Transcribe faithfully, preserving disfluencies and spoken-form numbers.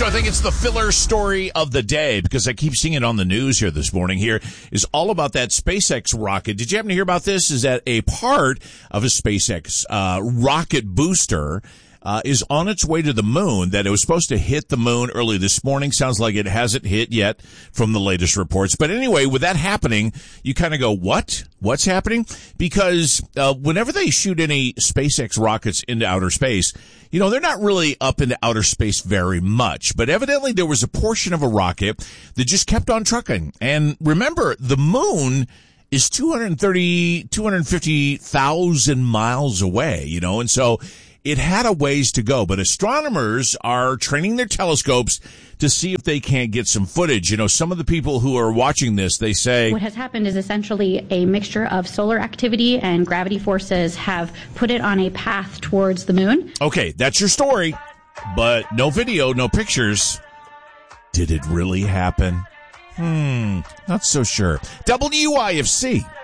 So I think it's the filler story of the day because I keep seeing it on the news here this morning. Here is all about that SpaceX rocket. Did you happen to hear about this? Is that a part of a SpaceX uh, rocket booster Uh, is on its way to the moon, that it was supposed to hit the moon early this morning. Sounds like it hasn't hit yet from the latest reports. But anyway, with that happening, you kind of go, what? What's happening? Because uh, whenever they shoot any SpaceX rockets into outer space, you know, they're not really up into outer space very much. But evidently there was a portion of a rocket that just kept on trucking. And remember, the moon is two hundred thirty, two hundred fifty thousand miles away, you know, and so it had a ways to go, but astronomers are training their telescopes to see if they can't get some footage. You know, some of the people who are watching this, they say, what has happened is essentially a mixture of solar activity and gravity forces have put it on a path towards the moon. Okay, that's your story, but no video, no pictures. Did it really happen? Hmm, not so sure. W I F C.